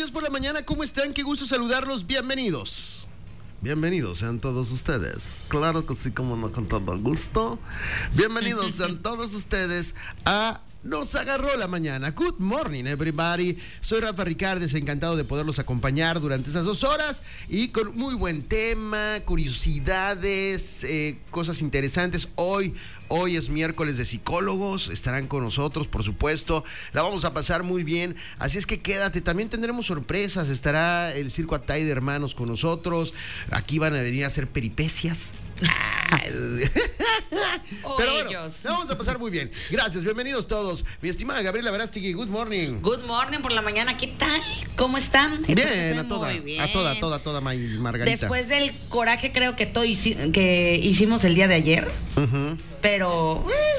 días por la mañana, ¿cómo están? Qué gusto saludarlos, bienvenidos. Bienvenidos sean todos ustedes. Claro que sí, como no, con todo gusto. Bienvenidos sean todos ustedes a Nos Agarró la Mañana. Good morning, everybody. Soy Rafa Ricardes, encantado de poderlos acompañar durante esas 2 horas y con muy buen tema, curiosidades, cosas interesantes. Hoy es miércoles de psicólogos, estarán con nosotros, por supuesto. La vamos a pasar muy bien, así es que quédate. También tendremos sorpresas, estará el Circo Atay de Hermanos con nosotros. Aquí van a venir a hacer peripecias. Pero bueno, la vamos a pasar muy bien. Gracias, bienvenidos todos. Mi estimada Gabriela Verástegui, good morning. Good morning por la mañana, ¿qué tal? ¿Cómo están? Bien, a toda Margarita. Después del coraje creo que que hicimos el día de ayer, pero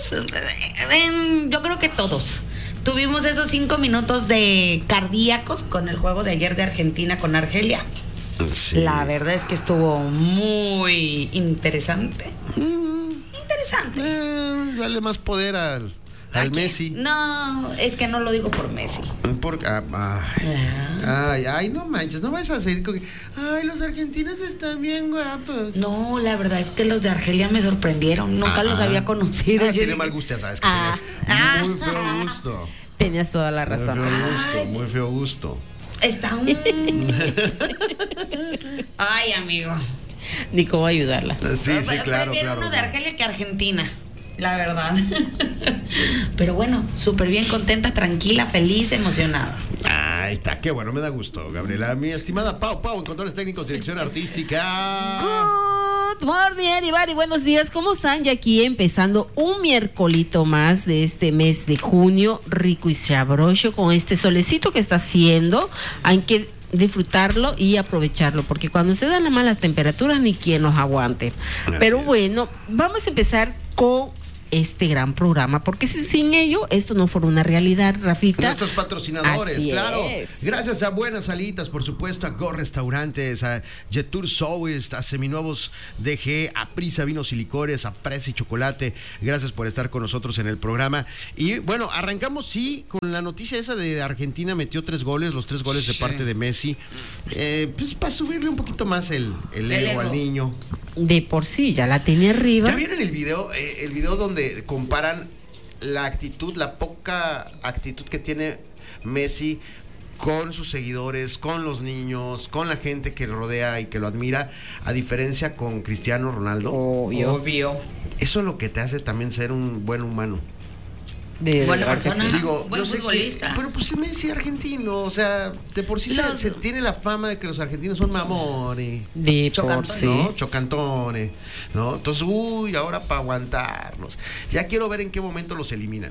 yo creo que todos tuvimos esos 5 minutos de cardíacos con el juego de ayer de Argentina con Argelia. Sí. La verdad es que estuvo muy interesante. Dale más poder al Messi. No, es que no lo digo por Messi. Ay, no manches, no vas a seguir con que, ay, los argentinos están bien guapos. No, la verdad es que los de Argelia me sorprendieron. Nunca los había conocido. Tiene mal gusto, ya sabes que tiene muy feo gusto. Tenías toda la razón. Muy feo gusto. Está Ay, amigo. Ni cómo ayudarla. Sí, claro. Prefiero uno de Argelia que Argentina, la verdad. Pero bueno, súper bien, contenta, tranquila, feliz, emocionada. Ahí está, qué bueno, me da gusto, Gabriela. Mi estimada Pau, en controles técnicos, dirección artística. Good morning, everybody. Buenos días, ¿cómo están? Ya aquí empezando un miércolito más de este mes de junio, rico y sabroso, con este solecito que está haciendo. Hay que disfrutarlo y aprovecharlo, porque cuando se dan las malas temperaturas ni quien nos aguante. Pero bueno, vamos a empezar con este gran programa, porque sin ello esto no fuera una realidad, Rafita. Nuestros patrocinadores, así claro. Es. Gracias a Buenas Salitas, por supuesto, a Go Restaurantes, a Jetur Souls, a Seminuevos DG, a Prisa Vinos y Licores, a Presa y Chocolate. Gracias por estar con nosotros en el programa. Y bueno, arrancamos con la noticia esa de Argentina metió 3 goles, los 3 goles de parte de Messi. Pues para subirle un poquito más el ego al niño. De por sí ya la tiene arriba. ¿Ya vieron el video donde comparan la poca actitud que tiene Messi con sus seguidores, con los niños, con la gente que lo rodea y que lo admira, a diferencia con Cristiano Ronaldo? Obvio. Eso es lo que te hace también ser un buen humano. Buena persona, buen futbolista. Pero pues Messi argentino, o sea, de por sí se tiene la fama de que los argentinos son mamones, chocantones, ¿no? Entonces, ahora para aguantarlos. Ya quiero ver en qué momento los eliminan.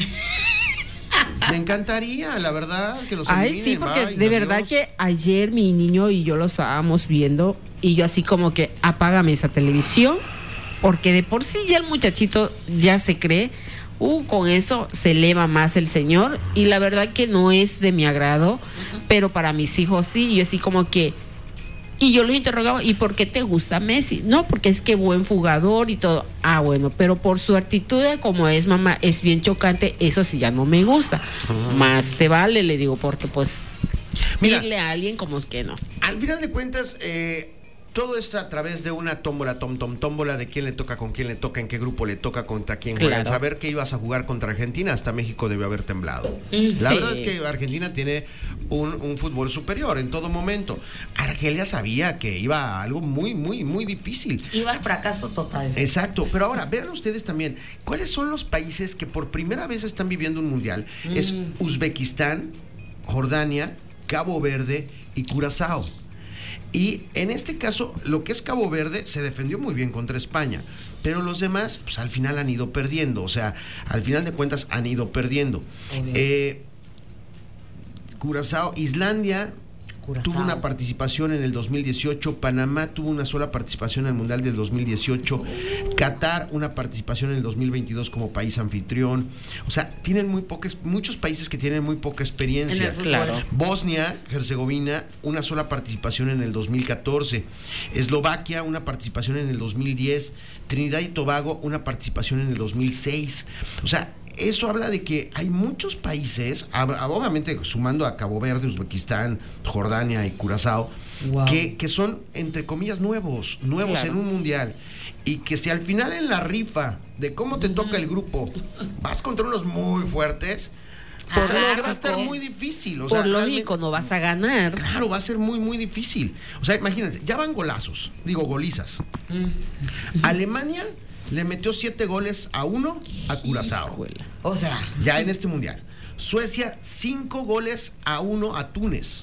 Me encantaría, la verdad, que los eliminen. Sí, porque de verdad que ayer mi niño y yo lo estábamos viendo y yo así como que apágame esa televisión, porque de por sí ya el muchachito ya se cree. Con eso se eleva más el señor y la verdad que no es de mi agrado, pero para mis hijos sí. Y yo así como que, y yo los interrogaba, ¿y por qué te gusta Messi? No, porque es que buen jugador y todo. Bueno, pero por su actitud, como es mamá, es bien chocante, eso sí ya no me gusta. Más te vale, le digo, porque pues irle a alguien como es que no. Al final de cuentas, todo esto a través de una tómbola, tómbola de quién le toca, con quién le toca, en qué grupo le toca, contra quién juega. Al saber que ibas a jugar contra Argentina, hasta México debió haber temblado. La verdad es que Argentina tiene un fútbol superior en todo momento. Argelia sabía que iba a algo muy, muy, muy difícil. Iba al fracaso total. Exacto, pero ahora, vean ustedes también, ¿cuáles son los países que por primera vez están viviendo un mundial? Es Uzbekistán, Jordania, Cabo Verde y Curazao. Y en este caso, lo que es Cabo Verde se defendió muy bien contra España, pero los demás, pues al final han ido perdiendo, o sea, al final de cuentas han ido perdiendo. Curazao, Islandia tuvo una participación en el 2018, Panamá tuvo una sola participación en el Mundial del 2018, Qatar una participación en el 2022 como país anfitrión. O sea, tienen muchos países que tienen muy poca experiencia. Claro. Bosnia, Herzegovina, una sola participación en el 2014, Eslovaquia una participación en el 2010, Trinidad y Tobago una participación en el 2006. O sea, eso habla de que hay muchos países, obviamente sumando a Cabo Verde, Uzbekistán, Jordania y Curazao, Wow. que son, entre comillas, nuevos Claro. en un mundial. Y que si al final en la rifa de cómo te toca el grupo vas contra unos muy fuertes, pues Por sabes que va a lógico. estar muy difícil. O sea, Por lógico, no vas a ganar. Claro, va a ser muy, muy difícil. O sea, imagínense, ya van golizas. Alemania le metió 7-1 a Curazao. Híjole. O sea, Ya en este mundial. Suecia, 5-1 a Túnez.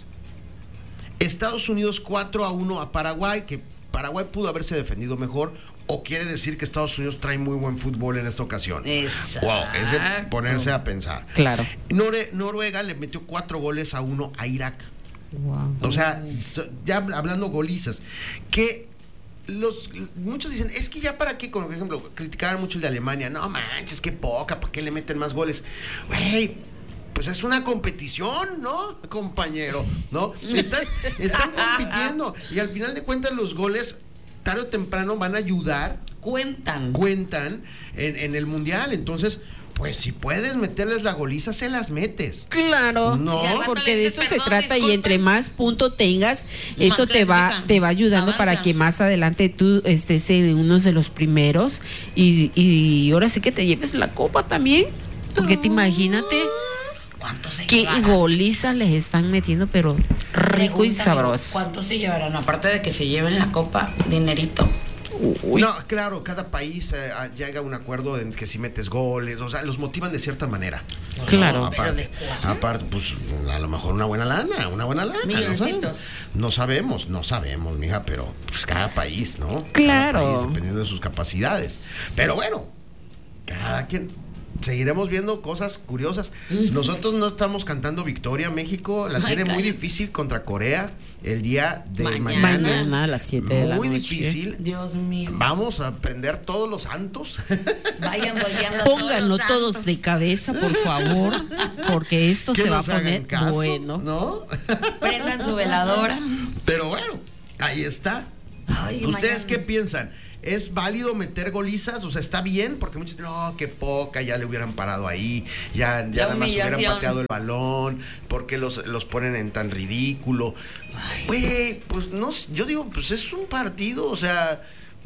Estados Unidos, 4-1 a Paraguay, que Paraguay pudo haberse defendido mejor, o quiere decir que Estados Unidos trae muy buen fútbol en esta ocasión. Exacto. Wow, es de ponerse a pensar. Claro. Noruega le metió 4-1 a Irak. Wow. O sea, ya hablando golizas, que muchos dicen, es que ya para qué, por ejemplo, criticaban mucho el de Alemania, no manches, qué poca, ¿para qué le meten más goles? Güey, pues es una competición, ¿no, compañero? ¿No? Están compitiendo y al final de cuentas los goles tarde o temprano van a ayudar, cuentan. cuentan en el mundial, entonces pues si puedes meterles la goliza, se las metes. Claro, No. Y al rato porque le de dices, eso se "Perdón, trata y disculpen". entre más puntos tengas, eso Más clasifican. te va ayudando para Avanzan. que más adelante tú estés en unos de los primeros y ahora sí que te lleves la copa también, porque te imagínate ¿Cuántos se qué llevarán? golizas les están metiendo, pero rico y Pregúntame, sabroso. ¿Cuántos se llevarán? Aparte de que se lleven la copa, dinerito. Uy, No, claro, cada país llega a un acuerdo en que si metes goles, o sea, los motivan de cierta manera. Claro. No, Pero ¿de cuánto? aparte, pues a lo mejor una buena lana. Milloncitos. No sabemos, mija, pero pues cada país, ¿no? Claro. Cada país, dependiendo de sus capacidades. Pero bueno, cada quien. Seguiremos viendo cosas curiosas. Nosotros no estamos cantando victoria. México la Ay, tiene muy cállate. difícil contra Corea el día de Mañana. mañana a las 7 de la Muy noche. difícil. Dios mío. Vamos a prender todos los santos. Vayan bollando Pónganlo todos todos los de cabeza, por favor, porque esto Que se va a nos hagan poner caso, bueno. ¿no? santos. Prendan su veladora. Pero bueno, ahí está. Ay, ¿Ustedes mañana. qué piensan? ¿Es válido meter golizas? O sea, ¿está bien? Porque muchos dicen, no, qué poca, ya le hubieran parado ahí, ya La nada más hubieran humillación. pateado el balón, ¿por qué los ponen en tan ridículo? Güey, pues no, yo digo, pues es un partido, o sea,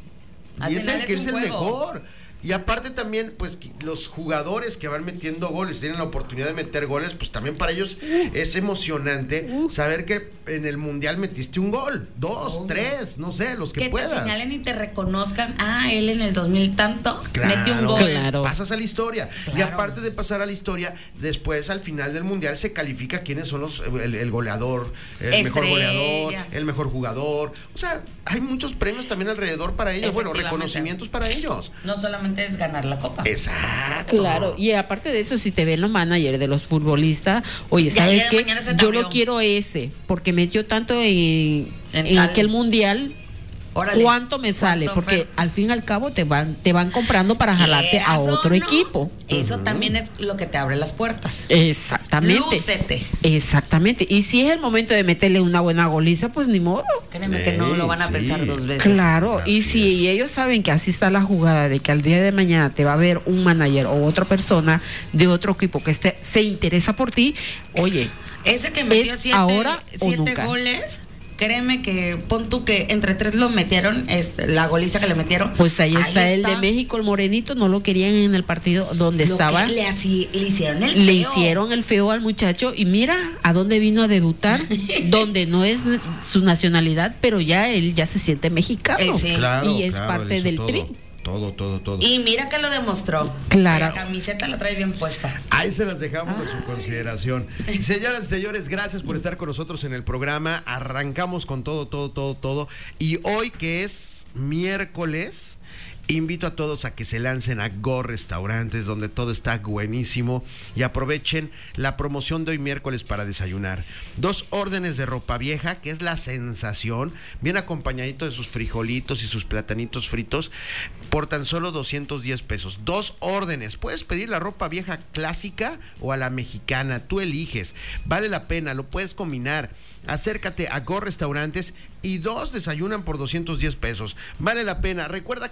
Al y es final el que es es un el juego. mejor. Y aparte también, pues los jugadores que van metiendo goles, tienen la oportunidad de meter goles, pues también para ellos es emocionante saber que en el Mundial metiste un gol, 2, 3, no sé, los que Que te puedas. señalen y te reconozcan. Ah, él en el 2000 tanto Claro, metió un gol. Claro. pasas a la historia. Y Claro. aparte de pasar a la historia, después al final del mundial se califica quiénes son el goleador, el mejor Estrella. goleador, el mejor jugador. O sea, hay muchos premios también alrededor para ellos. Bueno, Efectivamente. reconocimientos para ellos. No solamente es ganar la copa. Exacto. Claro, y aparte de eso, si te ven los managers de los futbolistas, oye, Ya, ¿sabes ya, qué? mañana se Yo tableó. lo quiero ese, porque metió tanto en tal. aquel mundial. Órale. ¿Cuánto me sale? ¿Cuánto, Porque Fer? al fin y al cabo te van comprando para jalarte ¿Quieras a o otro no? equipo. Eso también es lo que te abre las puertas. Exactamente. Lúcete. Exactamente. Y si es el momento de meterle una buena goliza, pues ni modo. Créeme que no lo van a Sí. pensar dos veces. Claro, y Así si ellos saben que así está la jugada, de que al día de mañana te va a ver un manager o otra persona de otro equipo que se interesa por ti, oye, Ese que metió ¿Es 7 ahora o nunca? goles, créeme que pon tú que entre 3 lo metieron, la goliza que le metieron. pues ahí está el de México, el morenito, no lo querían en el partido donde Lo estaba. que le hicieron el Le feo. hicieron el feo al muchacho y mira a dónde vino a debutar, donde no es su nacionalidad, pero ya él ya se siente mexicano. Sí. Claro, y es claro, parte él hizo del todo, tri. Todo. Y mira que lo demostró. Claro. La camiseta la trae bien puesta. Ahí se las dejamos a su consideración. Señoras y señores, gracias por estar con nosotros en el programa. Arrancamos con todo. Y hoy que es miércoles, invito a todos a que se lancen a Go Restaurantes, donde todo está buenísimo, y aprovechen la promoción de hoy miércoles para desayunar. 2 órdenes de ropa vieja, que es la sensación, bien acompañadito de sus frijolitos y sus platanitos fritos, por tan solo 210 pesos. 2 órdenes. Puedes pedir la ropa vieja clásica o a la mexicana, tú eliges. Vale la pena, lo puedes combinar. Acércate a Go Restaurantes y 2 desayunan por 210 pesos. Vale la pena. Recuerda que de 7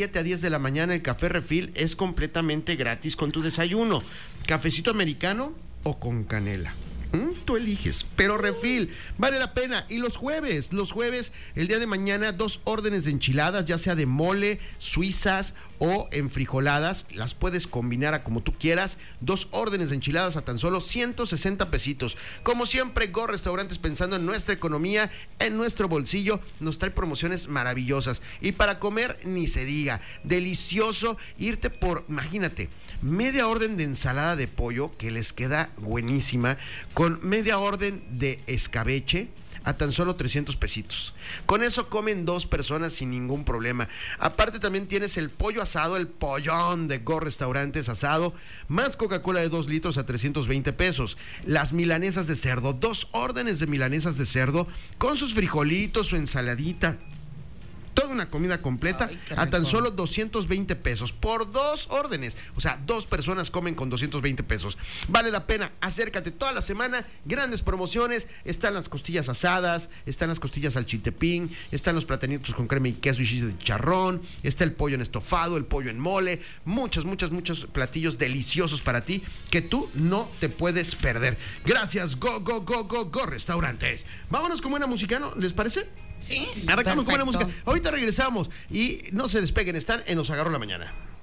7 a 10 de la mañana el café refill es completamente gratis con tu desayuno. Cafecito americano o con canela. Tú eliges, pero refill, vale la pena. Y los jueves, el día de mañana, 2 órdenes de enchiladas, ya sea de mole, suizas o enfrijoladas, las puedes combinar a como tú quieras. 2 órdenes de enchiladas a tan solo 160 pesitos. Como siempre, Go Restaurantes, pensando en nuestra economía, en nuestro bolsillo, nos trae promociones maravillosas. Y para comer, ni se diga, delicioso irte por, imagínate, media orden de ensalada de pollo, que les queda buenísima, con media orden de escabeche a tan solo 300 pesitos. Con eso comen 2 personas sin ningún problema. Aparte también tienes el pollo asado, el pollón de Go Restaurantes asado, más Coca-Cola de 2 litros a 320 pesos. Las milanesas de cerdo, 2 órdenes de milanesas de cerdo con sus frijolitos, su ensaladita. Toda una comida completa. Ay, a tan solo 220 pesos por 2 órdenes. O sea, 2 personas comen con 220 pesos. Vale la pena, acércate toda la semana. Grandes promociones. Están las costillas asadas, están las costillas al chiltepín, están los platanitos con crema y queso y chile de chicharrón, está el pollo en estofado, el pollo en mole. Muchos platillos deliciosos para ti que tú no te puedes perder. Gracias, Go Restaurantes. Vámonos con buena música, ¿no? ¿Les parece? Sí. Arrancamos con buena perfecto. música. Ahorita regresamos y no se despeguen, están en Nos Agarró la Mañana.